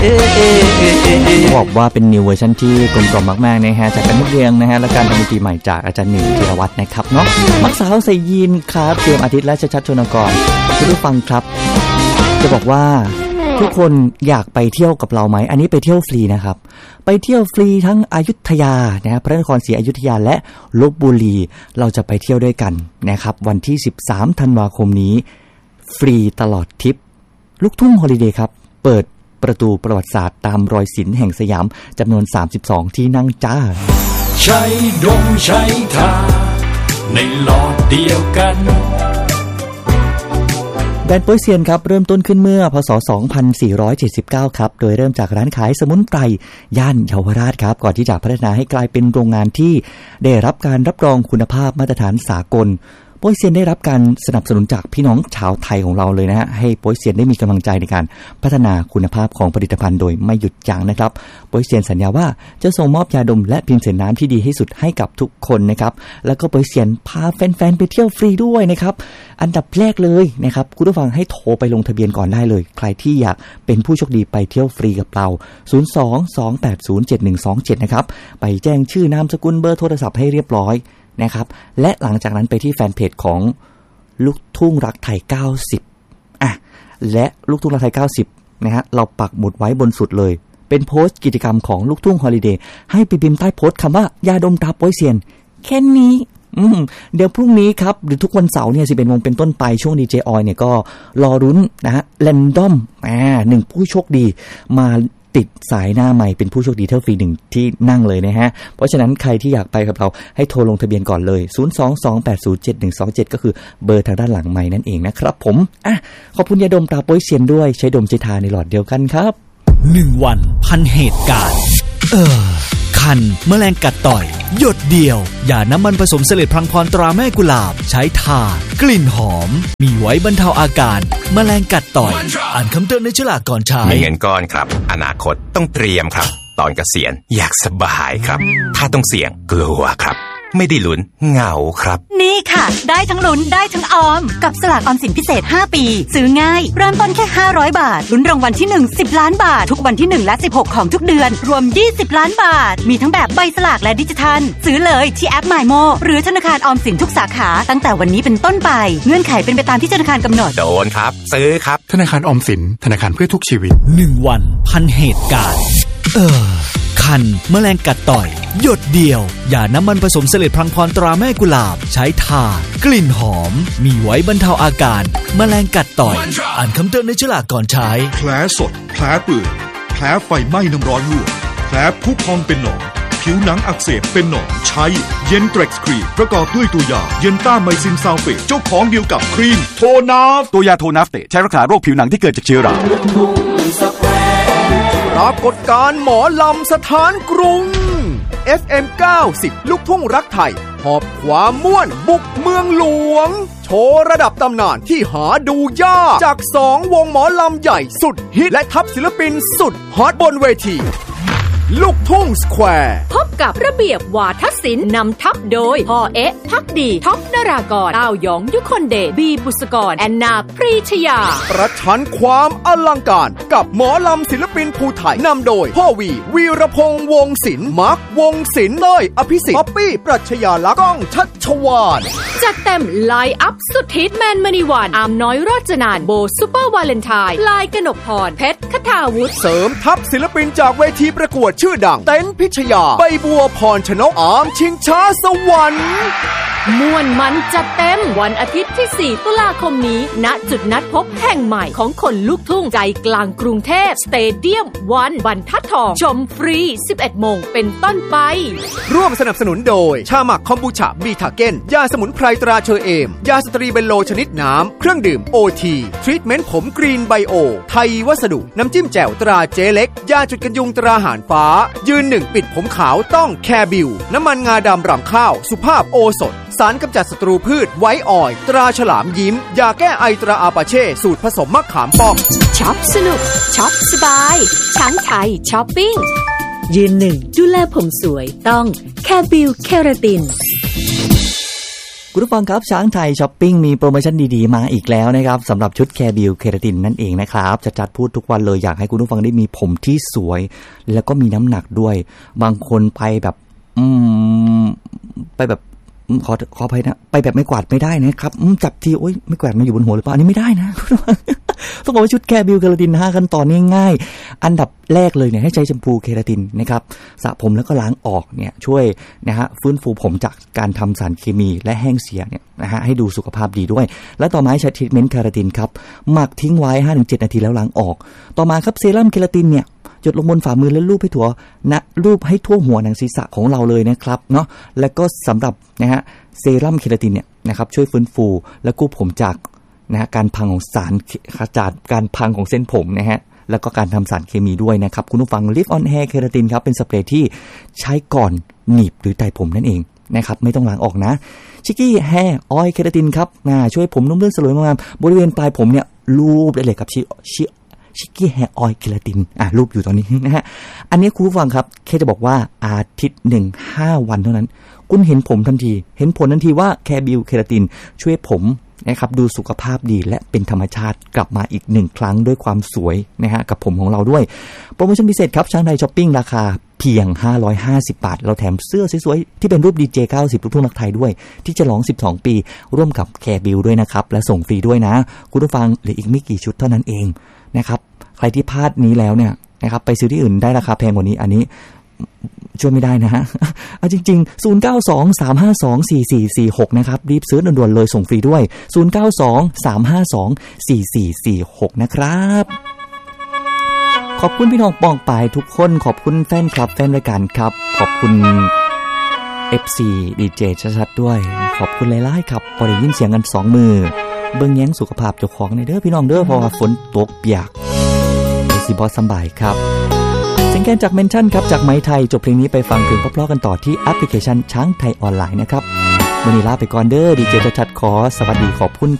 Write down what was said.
บอกว่าเป็นนิวเวอร์ชันที่กลมกล่อมมากๆนะฮะจากการเรียงนะฮะและการทำดนตรีใหม่จากอาจารย์หนึ่งธีรวัฒน์นะครับเนาะมักสาวใส่ยีนครับเตรียมอาทิตย์และชัดชนกรคุณผู้ฟังครับจะบอกว่าทุกคนอยากไปเที่ยวกับเราไหมอันนี้ไปเที่ยวฟรีนะครับไปเที่ยวฟรีทั้งอยุธยานะพระนครศรีอยุธยาและลพบุรีเราจะไปเที่ยวด้วยกันนะครับวันที่13ธันวาคมนี้ฟรีตลอดทริปลูกทุ่งฮอลิเดย์ครับเปิดประตูประวัติศาสตร์ตามรอยศิลป์แห่งสยามจำนวน32ที่นั่งจ้าใช้ดมใช้ทาในหลอดเดียวกันแบรนด์โป๊ยเซียนครับเริ่มต้นขึ้นเมื่อพศ2479ครับโดยเริ่มจากร้านขายสมุนไพรย่านเยาวราชครับก่อนที่จะพัฒนาให้กลายเป็นโรงงานที่ได้รับการรับรองคุณภาพมาตรฐานสากลโป๊ยเซียนได้รับการสนับสนุนจากพี่น้องชาวไทยของเราเลยนะฮะให้โป๊ยเซียนได้มีกำลังใจในการพัฒนาคุณภาพของผลิตภัณฑ์โดยไม่หยุดยั้งนะครับโป๊ยเซียนสัญญาว่าจะส่งมอบยาดมและพิมพ์เสนน้ำที่ดีที่สุดให้กับทุกคนนะครับแล้วก็โป๊ยเซียนพาแฟนๆไปเที่ยวฟรีด้วยนะครับอันดับแรกเลยนะครับคุณผู้ฟังให้โทรไปลงทะเบียนก่อนได้เลยใครที่อยากเป็นผู้โชคดีไปเที่ยวฟรีกับเรา02-280-7127นะครับไปแจ้งชื่อนามสกุลเบอร์โทรศัพท์ให้เรียบร้อยนะครับและหลังจากนั้นไปที่แฟนเพจของลูกทุ่งรักไทย90และลูกทุ่งรักไทย90นะฮะเราปักหมุดไว้บนสุดเลยเป็นโพสต์กิจกรรมของลูกทุ่งฮอลิเดย์ให้ไปพิมพ์ใต้โพสต์คำว่ายาดมตราโป๊ยเซียนแค่นี้เดี๋ยวพรุ่งนี้ครับหรือทุกวันเสาร์เนี่ย11 โมงเป็นต้นไปช่วงดีเจออยเนี่ยก็รอรุ้นนะฮะแรนดอม1ผู้โชคดีมาติดสายหน้าใหม่เป็นผู้โชคดีเที่ยวฟรี1ที่นั่งเลยนะฮะเพราะฉะนั้นใครที่อยากไปกับเราให้โทรลงทะเบียนก่อนเลย022807127ก็คือเบอร์ทางด้านหลังไมค์นั่นเองนะครับผมขอบคุณยาดมตราโป๊ยเซียนด้วยใช้ดมใช้ทาในหลอดเดียวกันครับ 1วันพันเหตุการณ์คันแมลงกัดต่อยหยดเดียวยาน้ำมันผสมเสลดพลังพรตราแม่กุหลาบใช้ทากลิ่นหอมมีไว้บรรเทาอาการแมลงกัดต่อยอ่านคำเตือนในฉลากก่อนใช้มีเงินก้อนครับอนาคตต้องเตรียมครับตอนเกษียณอยากสบายครับถ้าต้องเสี่ยงกลัวครับไม่ได้ลุ้นเหงาครับนี่ค่ะได้ทั้งลุ้นได้ทั้งออมกับสลากออมสินพิเศษ5ปีซื้อง่ายเริ่มต้นแค่500บาทลุ้นรางวัลที่1 10ล้านบาททุกวันที่1และ16ของทุกเดือนรวม20ล้านบาทมีทั้งแบบใบสลากและดิจิทัลซื้อเลยที่แอป MyMo หรือธนาคารออมสินทุกสาขาตั้งแต่วันนี้เป็นต้นไปเงื่อนไขเป็นไปตามที่ธนาคารกำหนดโดนครับซื้อครับธนาคารออมสินธนาคารเพื่อทุกชีวิต 1วันพันเหตุการณ์คันแมลงกัดต่อยหยดเดียวยาน้ำมันผสมเสลดพลังพรตราแม่กุหลาบใช้ทากลิ่นหอมมีไว้บรรเทาอาการแมลงกัดต่อยอ่านคำเตือนในฉลากก่อนใช้แผลสดแผลเปื่อยแผลไฟไหม้น้ำร้อนลวกแผลพุพองเป็นหนองผิวหนังอักเสบเป็นหนองใช้เย็นเทร็กซ์ครีมประกอบด้วยตัวยาเย็นต้าไมซินซัลเฟตเจ้าของเดียวกับครีมโทนาฟตัวยาโทนาฟเตใช้รักษาโรคผิวหนังที่เกิดจากเชื้อราปรากฏการณ์หมอลำสถานกรุง FM 90ลูกทุ่งรักไทยหอบความม่วนบุกเมืองหลวงโชว์ระดับตำนานที่หาดูยากจาก2วงหมอลำใหญ่สุดฮิตและทัพศิลปินสุดฮอตบนเวทีลูกทุ่งสแควร์พบกับระเบียบวาทศิลป์นำทัพโดยพ่อเอ๊ะภักดีท็อปนรากรต้าหยองยุคนเดชบีบุษกรแอนนาปรีชยาประชันความอลังการกับหมอลำศิลปินภูไทยนำโดยพ่อวีรพงษ์วงศิลป์มาร์ควงศิลป์เต้ยอภิสิทธิ์ป๊อปปี้ปรัชญาลักษณ์ก้องชัชวาลจัดเต็มไลน์อัพสุดฮิตแมนมณีวันอามน้อยโรจนานโบซุปเปอร์วาเลนไทน์ลายกนกพรเพชรคทาวุฒิเสริมทัพศิลปินจากเวทีประกวดชื่อดังเต้นพิชยาใบบัวพรชนกอามชิงช้าสวรรค์ม่วนมันจัดเต็มวันอาทิตย์ที่4ตุลาคมนี้ณจุดนัดพบแห่งใหม่ของคนลูกทุ่งใจกลางกรุงเทพสเตเดียมวันบรรทัดทองชมฟรี 11 โมงเป็นต้นไปร่วมสนับสนุนโดยชาหมักคอมบูชาบีทาเก้นยาสมุนไพรตราเชอเอมยาสตรีเบลโลชนิดน้ำเครื่องดื่มโอทีทรีทเมนต์ผมกรีนไบโอไทยวัสดุน้ำจิ้มแจ่วตราเจ๊เล็กยาจุดกันยุงตราหารฟ้ายืน1ปิดผมขาวต้องแคร์บิวน้ำมันงาดำรำข้าวสุภาพโอสถสารกำจัดศัตรูพืชไว้อ่อยตราฉลามยิ้มยาแก้ไอตราอาปาเช่สูตรผสมมะขามป้อมช็อปสนุกช็อปสบายช้างไทยช้อปปิ้งยืน1ดูแลผมสวยต้องแคร์บิวเคราตินคุณผู้ฟังครับช้างไทยช้อปปิ้งมีโปรโมชั่นดีๆมาอีกแล้วนะครับสำหรับชุดแคร์บิวเคราตินนั่นเองนะครับจัดพูดทุกวันเลยอยากให้คุณผู้ฟังได้มีผมที่สวยแล้วก็มีน้ำหนักด้วยบางคนไปแบบไปแบบขออภัยนะไปแบบไม่กวาดไม่ได้นะครับจับทีโอ๊ยไม่กวาดมาอยู่บนหัวหรือเปล่าอันนี้ไม่ได้นะต้องบอกว่าชุดแคร์บิวเคราติน5ขั้นตอนง่ายๆอันดับแรกเลยเนี่ยให้ใช้แชมพูเคราตินนะครับสระผมแล้วก็ล้างออกเนี่ยช่วยนะฮะฟื้นฟูผมจากการทำสารเคมีและแห้งเสียเนี่ยนะฮะให้ดูสุขภาพดีด้วยและต่อมาใช้ทรีทเมนต์เคราตินครับหมักทิ้งไว้ 5-7 นาทีแล้วล้างออกต่อมาครับเซรั่มเคราตินเนี่ยหยดลงบนฝ่ามือแล้วลูบให้ทั่วนะลูบให้ทั่วหัวหนังศีรษะของเราเลยนะครับเนาะแล้วก็สำหรับนะฮะเซรั่มเคราตินเนี่ยนะครับช่วยฟื้นฟูและกู้ผมจากนะฮะการพังของสารจากการพังของเส้นผมนะฮะแล้วก็การทำสารเคมีด้วยนะครับคุณผู้ฟัง Live on Hair Keratin ครับเป็นสเปรย์ที่ใช้ก่อนหนีบหรือไต่ผมนั่นเองนะครับไม่ต้องล้างออกนะชิคกี้แฮร์ออยล์เคราตินครับช่วยผมนุ่มลื่นสลวยงามบริเวณปลายผมเนี่ยลูบได้เลยกับชิคกี้แฮร์ออยล์เคราตินรูปอยู่ตอนนี้นะฮะอันนี้คุณผู้ฟังครับแค่จะบอกว่าอาทิตย์หนึ่ง5 วันเท่านั้นคุณเห็นผมทันทีเห็นผลทันทีว่าแคร์บิวเคราตินช่วยผมนะครับดูสุขภาพดีและเป็นธรรมชาติกลับมาอีก1ครั้งด้วยความสวยนะฮะกับผมของเราด้วยโปรโมชั่นพิเศษครับช้างไทยช้อปปิ้งราคาเพียง550 บาทเราแถมเสื้อสวยๆที่เป็นรูป DJ 90 ลูกทุ่งรักไทยด้วยที่จะฉลอง12 ปีร่วมกับแคร์บิวด้วยนะครับและส่งฟรีด้วยนะคุณผู้ฟังเหลืออีกไม่กี่ชุดเท่านั้นเองนะครับใครที่พลาดนี้แล้วเนี่ยนะครับไปซื้อที่อื่นได้ราคาแพงกว่านี้อันนี้ช่วยไม่ได้นะฮะเอาจริงๆ0923524446นะครับรีบซื้อด่วนๆเลยส่งฟรีด้วย0923524446นะครับขอบคุณพี่น้องปองปายทุกคนขอบคุณแฟนคลับแฟนรายการครับขอบคุณ FC DJ ชัดๆด้วยขอบคุณหลายๆครับพอได้ยินเสียงกัน2มือเบิ่งแย้งสุขภาพเจ้าของในเด้อพี่น้องเด้อเพราะว่าฝนตกเปียกสิบ่สบายครับเสียงแกนจากเมนชั่นครับจากไม้ไทยจบเพลงนี้ไปฟังเพลงเพราะๆกันต่อที่แอปพลิเคชันช้างไทยออนไลน์นะครับวันนี้ลาไปก่อนเด้อดีเจชัดขอสวัสดีขอบคุณ